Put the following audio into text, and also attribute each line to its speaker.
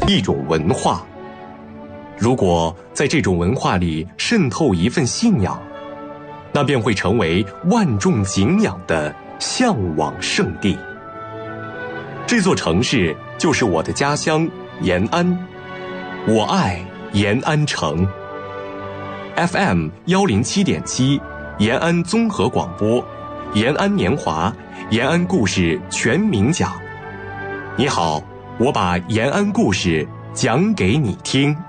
Speaker 1: 一种文化。如果在这种文化里渗透一份信仰，那便会成为万众敬仰的向往圣地。这座城市就是我的家乡延安，我爱延安城。FM 107.7，延安综合广播，延安年华，延安故事全民讲。你好，我把延安故事讲给你听。